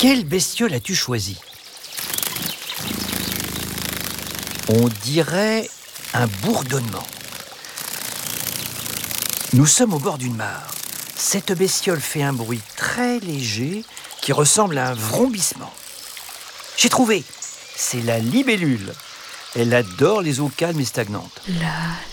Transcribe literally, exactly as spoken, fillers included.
Quelle bestiole as-tu choisi? On dirait un bourdonnement. Nous sommes au bord d'une mare. Cette bestiole fait un bruit très léger qui ressemble à un vrombissement. J'ai trouvé, c'est la libellule. Elle adore les eaux calmes et stagnantes. La